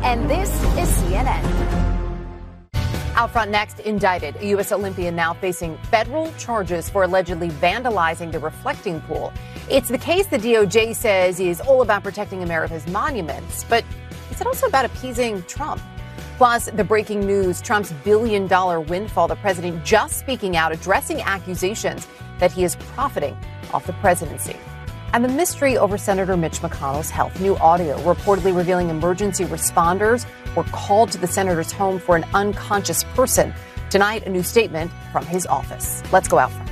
and this is CNN. Out front next, indicted. A U.S. Olympian now facing federal charges for allegedly vandalizing the reflecting pool. It's the case the DOJ says is all about protecting America's monuments, but is it also about appeasing Trump? Plus, the breaking news, Trump's billion-dollar windfall, the president just speaking out, addressing accusations that he is profiting off the presidency. And the mystery over Senator Mitch McConnell's health. New audio reportedly revealing emergency responders were called to the senator's home for an unconscious person. Tonight, a new statement from his office. Let's go out front.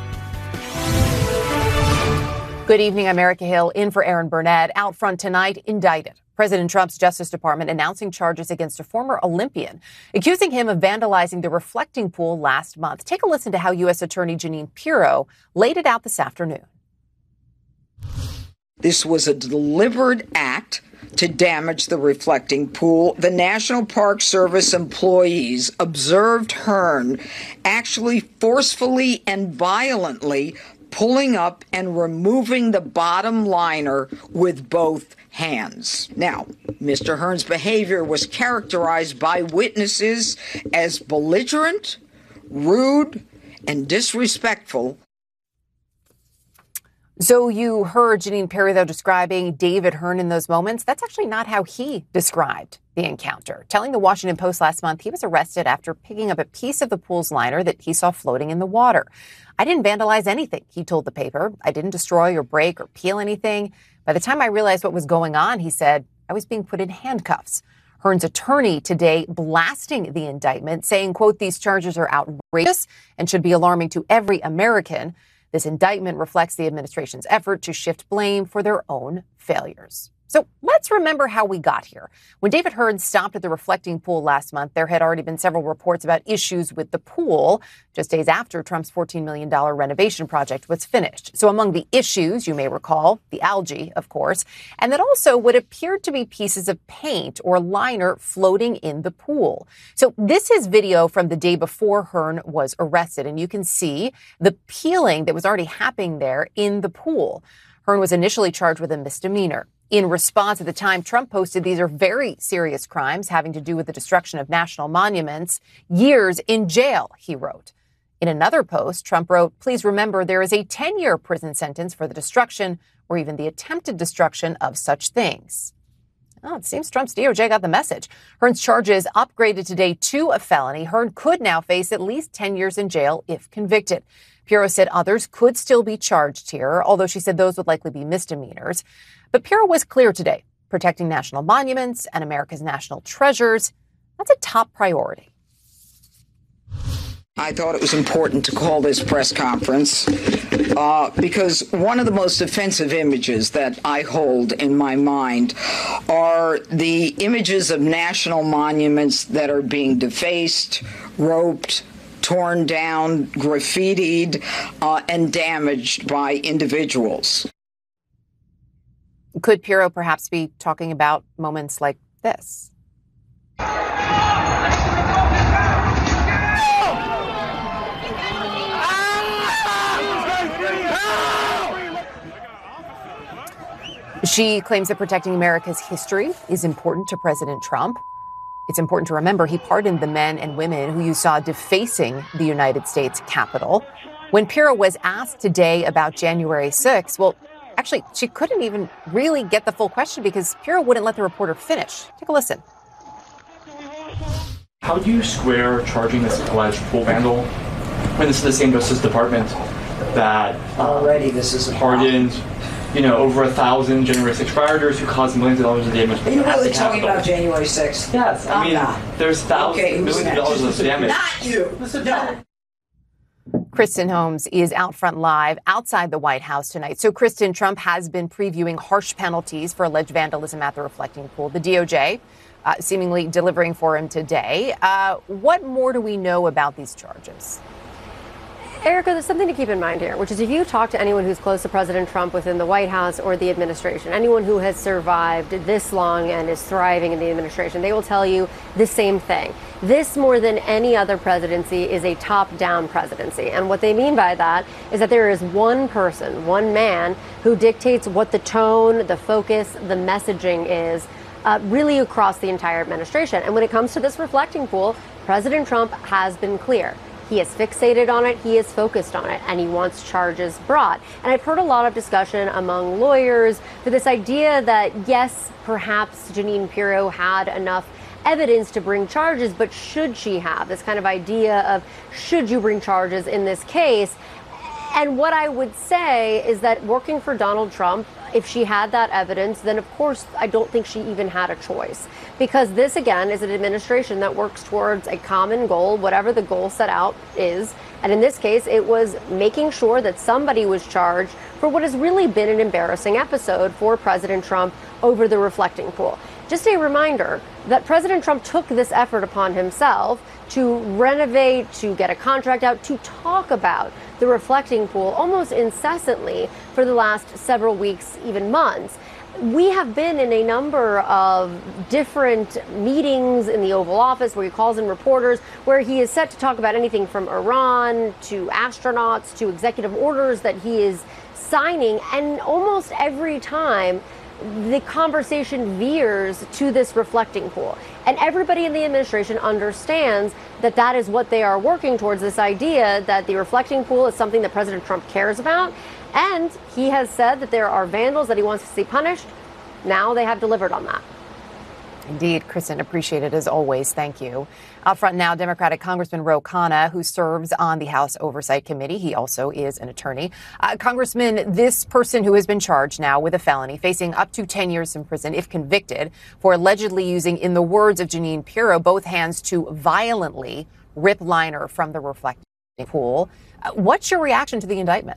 Good evening, I'm Erica Hill, in for Aaron Burnett. Out front tonight, indicted. President Trump's Justice Department announcing charges against a former Olympian, accusing him of vandalizing the reflecting pool last month. Take a listen to how U.S. Attorney Jeanine Pirro laid it out this afternoon. This was a deliberate act to damage the reflecting pool. The National Park Service employees observed Hearn actually forcefully and violently pulling up and removing the bottom liner with both hands. Now, Mr. Hearn's behavior was characterized by witnesses as belligerent, rude, and disrespectful. So you heard Jeanine Pirro, though, describing David Hearn in those moments. That's actually not how he described the encounter. Telling the Washington Post last month he was arrested after picking up a piece of the pool's liner that he saw floating in the water. I didn't vandalize anything, he told the paper. I didn't destroy or break or peel anything. By the time I realized what was going on, he said, I was being put in handcuffs. Hearn's attorney today blasting the indictment, saying, quote, these charges are outrageous and should be alarming to every American. This indictment reflects the administration's effort to shift blame for their own failures. So let's remember how we got here. When David Hearn stopped at the reflecting pool last month, there had already been several reports about issues with the pool just days after Trump's $14 million renovation project was finished. So among the issues, you may recall, the algae, of course, and that also what appeared to be pieces of paint or liner floating in the pool. So this is video from the day before Hearn was arrested, and you can see the peeling that was already happening there in the pool. Hearn was initially charged with a misdemeanor. In response, at the time, Trump posted these are very serious crimes having to do with the destruction of national monuments. Years in jail, he wrote. In another post, Trump wrote, please remember there is a 10-year prison sentence for the destruction or even the attempted destruction of such things. Oh, it seems Trump's DOJ got the message. Hearn's charges upgraded today to a felony. Hearn could now face at least 10 years in jail if convicted. Pirro said others could still be charged here, although she said those would likely be misdemeanors. But Pirro was clear today, protecting national monuments and America's national treasures, that's a top priority. I thought it was important to call this press conference because one of the most offensive images that I hold in my mind are the images of national monuments that are being defaced, roped, torn down, graffitied, and damaged by individuals. Could Pirro perhaps be talking about moments like this? She claims that protecting America's history is important to President Trump. It's important to remember he pardoned the men and women who you saw defacing the United States Capitol. When Pirro was asked today about January 6th, well, actually, she couldn't even really get the full question because Pirro wouldn't let the reporter finish. Take a listen. How do you square charging this alleged pool vandal when this is the same Justice Department that pardoned, over 1,000 January 6 rioters who caused millions of dollars of damage? Are you really talking about January 6th? Yes. There's thousands, millions of dollars of damage. Not you. No. Kristen Holmes is out front live outside the White House tonight. So, Kristen, Trump has been previewing harsh penalties for alleged vandalism at the reflecting pool. The DOJ seemingly delivering for him today. What more do we know about these charges? Erica, there's something to keep in mind here, which is if you talk to anyone who's close to President Trump within the White House or the administration, anyone who has survived this long and is thriving in the administration, they will tell you the same thing. This, more than any other presidency, is a top-down presidency. And what they mean by that is that there is one person, one man, who dictates what the tone, the focus, the messaging is really across the entire administration. And when it comes to this reflecting pool, President Trump has been clear. He is fixated on it, he is focused on it, and he wants charges brought. And I've heard a lot of discussion among lawyers for this idea that, yes, perhaps Jeanine Pirro had enough evidence to bring charges, but should she have? This kind of idea of, should you bring charges in this case? And what I would say is that working for Donald Trump, if she had that evidence, then of course I don't think she even had a choice. Because this, again, is an administration that works towards a common goal, whatever the goal set out is. And in this case, it was making sure that somebody was charged for what has really been an embarrassing episode for President Trump over the reflecting pool. Just a reminder that President Trump took this effort upon himself to renovate, to get a contract out, to talk about the reflecting pool almost incessantly for the last several weeks, even months. We have been in a number of different meetings in the Oval Office where he calls in reporters, where he is set to talk about anything from Iran to astronauts to executive orders that he is signing. And almost every time, the conversation veers to this reflecting pool. And everybody in the administration understands that that is what they are working towards, this idea that the reflecting pool is something that President Trump cares about. And he has said that there are vandals that he wants to see punished. Now they have delivered on that. Indeed, Kristen, appreciate it as always. Thank you. Up front now, Democratic Congressman Ro Khanna, who serves on the House Oversight Committee. He also is an attorney. Congressman, this person who has been charged now with a felony, facing up to 10 years in prison if convicted for allegedly using, in the words of Jeanine Pirro, both hands to violently rip liner from the reflecting pool. What's your reaction to the indictment?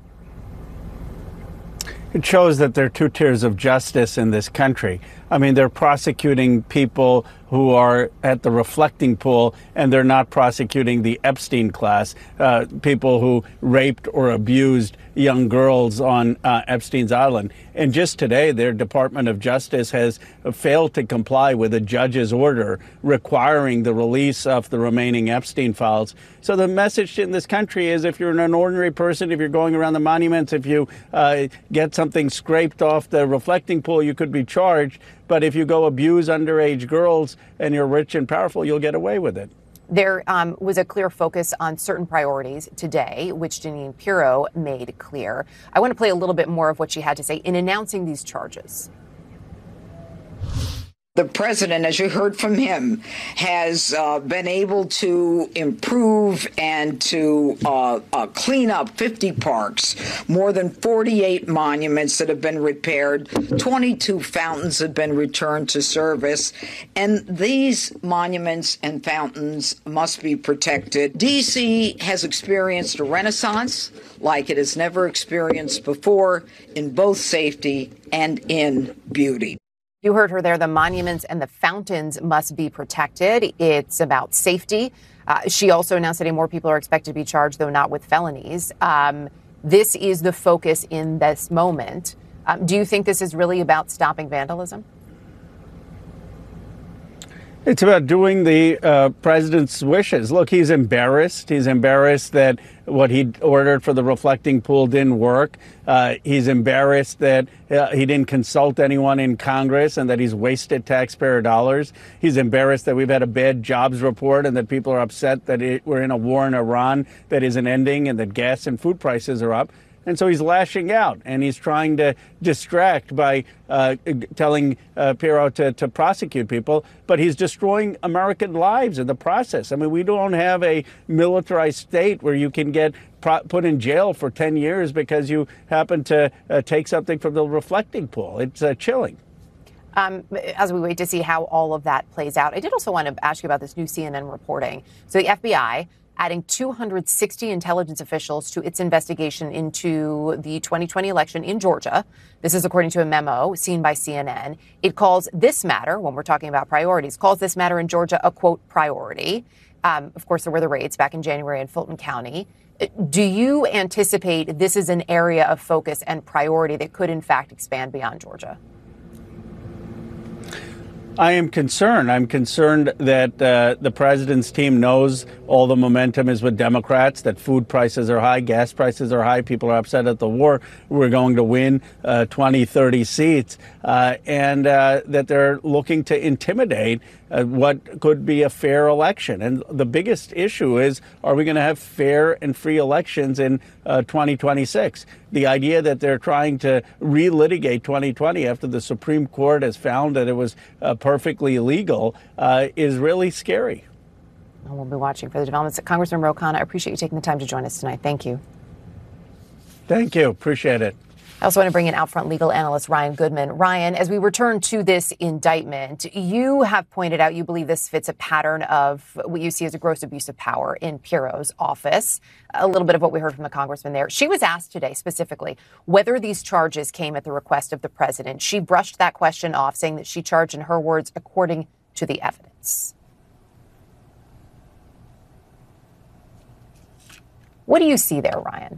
It shows that there are two tiers of justice in this country. I mean, they're prosecuting people who are at the reflecting pool, and they're not prosecuting the Epstein class, people who raped or abused young girls on Epstein's Island. And just today, their Department of Justice has failed to comply with a judge's order requiring the release of the remaining Epstein files. So the message in this country is, if you're an ordinary person, if you're going around the monuments, if you get something scraped off the reflecting pool, you could be charged. But if you go abuse underage girls and you're rich and powerful, you'll get away with it. There was a clear focus on certain priorities today, which Jeanine Pirro made clear. I want to play a little bit more of what she had to say in announcing these charges. The president, as you heard from him, has been able to improve and to clean up 50 parks, more than 48 monuments that have been repaired, 22 fountains have been returned to service, and these monuments and fountains must be protected. D.C. has experienced a renaissance like it has never experienced before in both safety and in beauty. You heard her there. The monuments and the fountains must be protected. It's about safety. She also announced that more people are expected to be charged, though not with felonies. This is the focus in this moment. Do you think this is really about stopping vandalism? It's about doing the president's wishes. Look, he's embarrassed. He's embarrassed that what he ordered for the reflecting pool didn't work. He's embarrassed that he didn't consult anyone in Congress and that he's wasted taxpayer dollars. He's embarrassed that we've had a bad jobs report and that people are upset that we're in a war in Iran that isn't ending and that gas and food prices are up. And so he's lashing out, and he's trying to distract by telling Pirro to prosecute people, but he's destroying American lives in the process. I mean, we don't have a militarized state where you can get put in jail for 10 years because you happen to take something from the reflecting pool. It's chilling. As we wait to see how all of that plays out, I did also want to ask you about this new CNN reporting. So the FBI adding 260 intelligence officials to its investigation into the 2020 election in Georgia. This is according to a memo seen by CNN. It calls this matter, when we're talking about priorities, calls this matter in Georgia a, quote, priority. Of course, there were the raids back in January in Fulton County. Do you anticipate this is an area of focus and priority that could, in fact, expand beyond Georgia? I am concerned. I'm concerned that the president's team knows all the momentum is with Democrats, that food prices are high, gas prices are high, people are upset at the war. We're going to win 20, 30 seats, and that they're looking to intimidate what could be a fair election. And the biggest issue is, are we going to have fair and free elections in 2026? The idea that they're trying to relitigate 2020 after the Supreme Court has found that it was perfectly legal is really scary. We'll be watching for the developments. Congressman Ro Khanna, I appreciate you taking the time to join us tonight. Thank you. Thank you. Appreciate it. I also want to bring in Outfront legal analyst Ryan Goodman. Ryan, as we return to this indictment, you have pointed out you believe this fits a pattern of what you see as a gross abuse of power in Piro's office. A little bit of what we heard from the congressman there. She was asked today specifically whether these charges came at the request of the president. She brushed that question off, saying that she charged, in her words, according to the evidence. What do you see there, Ryan?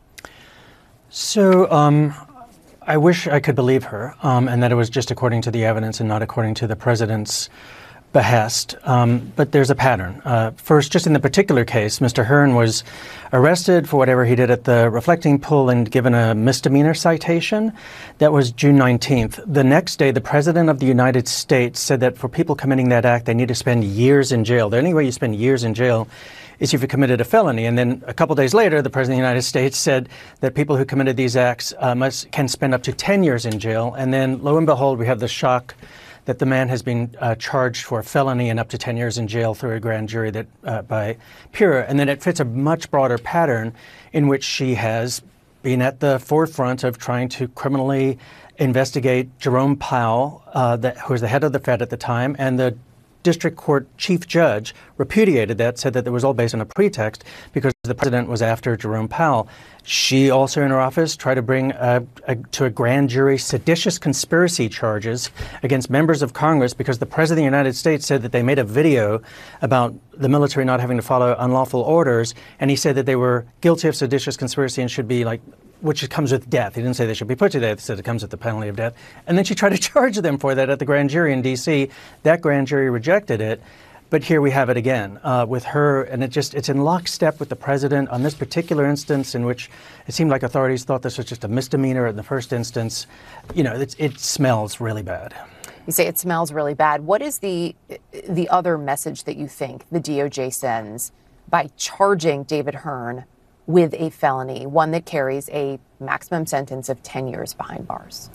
So I wish I could believe her and that it was just according to the evidence and not according to the president's behest. But there's a pattern. First, just in the particular case, Mr. Hearn was arrested for whatever he did at the reflecting pool and given a misdemeanor citation. That was June 19th. The next day, the president of the United States said that for people committing that act, they need to spend years in jail. The only way you spend years in jail is if you committed a felony. And then a couple days later, the president of the United States said that people who committed these acts can spend up to 10 years in jail. And then, lo and behold, we have the shock that the man has been charged for a felony and up to 10 years in jail through a grand jury that by Piro. And then it fits a much broader pattern in which she has been at the forefront of trying to criminally investigate Jerome Powell, who was the head of the Fed at the time, and the district court chief judge repudiated that, said that it was all based on a pretext because the president was after Jerome Powell. She also, in her office, tried to bring to a grand jury seditious conspiracy charges against members of Congress because the president of the United States said that they made a video about the military not having to follow unlawful orders, and he said that they were guilty of seditious conspiracy and should be which comes with death. He didn't say they should be put to death. He said it comes with the penalty of death. And then she tried to charge them for that at the grand jury in D.C. That grand jury rejected it. But here we have it again with her, and it's in lockstep with the president on this particular instance in which it seemed like authorities thought this was just a misdemeanor in the first instance. You know, it smells really bad. You say it smells really bad. What is the other message that you think the DOJ sends by charging David Hearn with a felony, one that carries a maximum sentence of 10 years behind bars?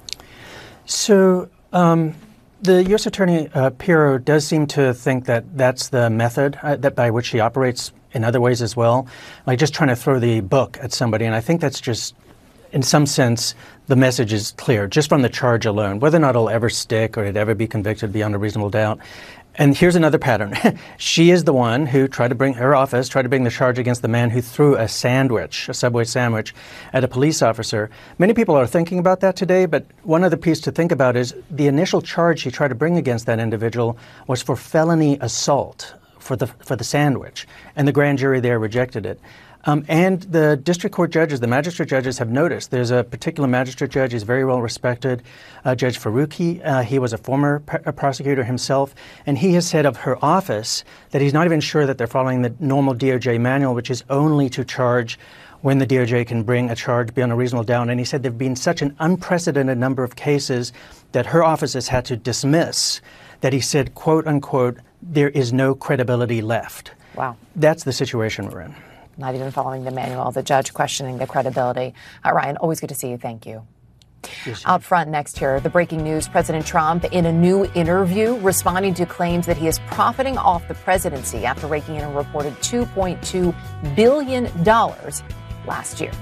So the U.S. Attorney Piro does seem to think that that's the method that by which he operates in other ways as well, like just trying to throw the book at somebody. And I think that's just, in some sense, the message is clear, just from the charge alone. Whether or not it'll ever stick or it'd ever be convicted beyond a reasonable doubt. And here's another pattern. She is the one who tried to bring the charge against the man who threw a Subway sandwich, at a police officer. Many people are thinking about that today, but one other piece to think about is the initial charge she tried to bring against that individual was for felony assault for the sandwich, and the grand jury there rejected it. And the district court judges, the magistrate judges have noticed. There's a particular magistrate judge, he's very well respected, Judge Faruqi. He was a former prosecutor himself, and he has said of her office that he's not even sure that they're following the normal DOJ manual, which is only to charge when the DOJ can bring a charge beyond a reasonable doubt. And he said there have been such an unprecedented number of cases that her office has had to dismiss that he said, quote unquote, there is no credibility left. Wow. That's the situation we're in. Not even following the manual, the judge questioning the credibility. Ryan, always good to see you. Thank you. Yes, Out front next here, the breaking news, President Trump in a new interview responding to claims that he is profiting off the presidency after raking in a reported $2.2 billion last year.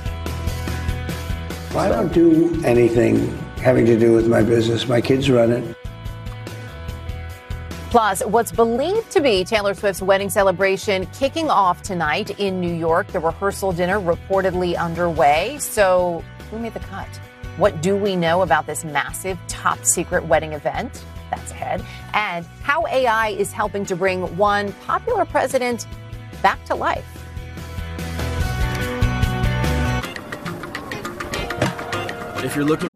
I don't do anything having to do with my business. My kids run it. Plus, what's believed to be Taylor Swift's wedding celebration kicking off tonight in New York. The rehearsal dinner reportedly underway. So who made the cut? What do we know about this massive top secret wedding event? That's ahead. And how AI is helping to bring one popular president back to life. If you're looking